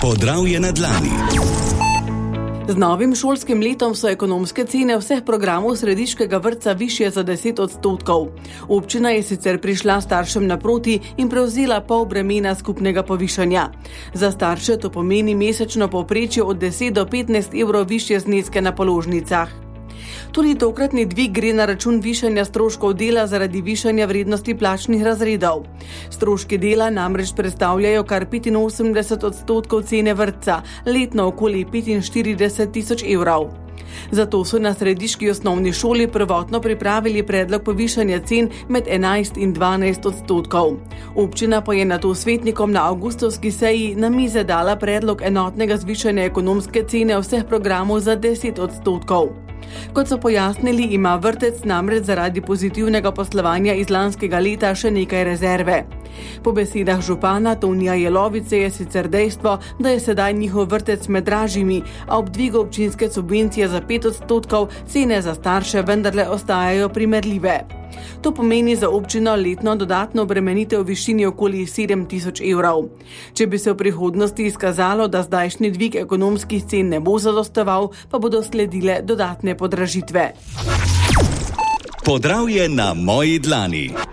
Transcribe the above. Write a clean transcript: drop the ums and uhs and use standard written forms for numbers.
Podravje na dlani. Z novim šolskim letom so ekonomske cene vseh programov središkega vrtca višje za 10%. Občina je sicer prišla staršem naproti in prevzela pol bremena skupnega povišanja. Za starše to pomeni mesečno povprečje od 10 do 15 evrov višje zneske na položnicah. Tudi tokratni dvig gre na račun višanja stroškov dela zaradi višanja vrednosti plačnih razredov. Stroški dela namreč predstavljajo kar 85% cene vrtca, letno okoli 45 tisoč evrov. Zato so na središki osnovni šoli prvotno pripravili predlog povišanja cen med 11 in 12%. Občina pa je nato svetnikom na avgustovski seji na mize dala predlog enotnega zvišanja ekonomske cene vseh programov za 10%. Kot so pojasnili, ima vrtec namreč zaradi pozitivnega poslovanja iz lanskega leta še nekaj rezerve. Po besedah župana Tonija Jelovice je sicer dejstvo, da je sedaj njihov vrtec med dražjimi, a ob dvigu občinske subvencije za 5% cene za starše vendarle ostajajo primerljive. To pomeni za občino letno dodatno obremenitev v višini okoli 7 tisoč evrov. Če bi se v prihodnosti izkazalo, da zdajšnji dvig ekonomskih cen ne bo zadostoval, pa bodo sledile dodatne podražitve. Podravje na moji dlani.